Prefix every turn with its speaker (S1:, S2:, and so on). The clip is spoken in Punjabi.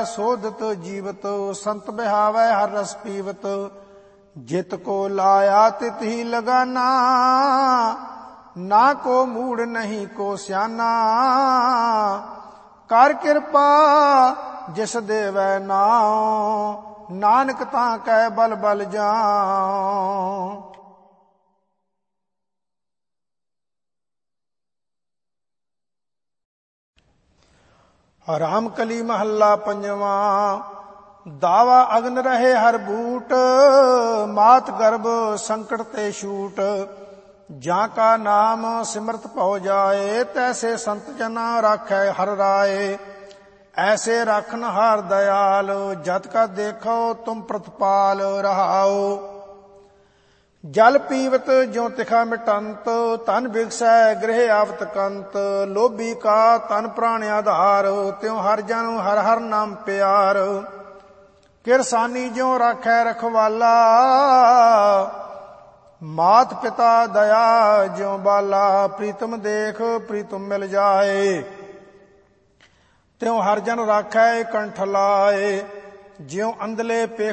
S1: ਸੋਧਤ ਜੀਵਤ। ਸੰਤ ਬਿਹਾਵੈ ਹਰ ਰਸ ਪੀਵਤ। ਜਿਤ ਕੋ ਲਾਇਆ ਤਿਤ ਹੀ ਲਗਾਨਾ। ਨਾ ਕੋ ਮੂੜ ਨਹੀਂ ਕੋ ਸਿਆਨਾ। ਕਰ ਕਿਰਪਾ ਜਿਸ ਦੇਵੈ ਨਾਉ। ਨਾਨਕ ਤਾਂ ਕੈ ਬਲ ਬਲ ਜਾਉ। ਰਾਮ ਕਲੀ ਮਹੱਲਾ ਪੰਜਵਾਂ। ਦਾਵਾ ਅਗਨ ਰਹੇ ਹਰ ਬੂਟ। ਮਾਤ ਗਰਭ ਸੰਕਟ ਤੇ ਛੂਟ। ਜਾਂ ਕਾ ਨਾਮ ਸਿਮਰਤ ਭਉ ਜਾਏ। ਤੈਸੇ ਸੰਤ ਜਨਾ ਰਾਖੈ ਹਰ ਰਾਏ। ਐਸੇ ਰਾਖਨ ਹਾਰ ਦਇਆਲ। ਜਤ ਕਾ ਦੇਖੋ ਤੁਮ ਪ੍ਰਤਪਾਲ ਰਹਾਓ। ਜਲ ਪੀਵਤ ਜਿਉ ਤਿਖਾ ਮਿਟੰਤ। ਤਨ ਬਿਗਸੈ ਗ੍ਰਹਿ ਆਵਤ ਕੰਤ। ਲੋਭੀ ਕਾ ਤਨ ਪ੍ਰਾਣ ਆਧਾਰ। ਤਿਉ ਹਰ ਜਨ ਹਰ ਹਰ ਨਾਮ ਪਿਆਰ। ਕਿਰਸਾਨੀ ਜਿਉ ਰਾਖੈ ਰਖਵਾਲਾ। ਮਾਤ ਪਿਤਾ ਦਇਆ ਜਿਉ ਬਾਲਾ। ਪ੍ਰੀਤਮ ਦੇਖ ਪ੍ਰੀਤਮ ਮਿਲ ਜਾਏ। ਤਿਉ ਹਰ ਜਨ ਰਾਖੈ ਕੰਠ ਲਾਏ। ਜਿਉ ਅੰਧਲੇ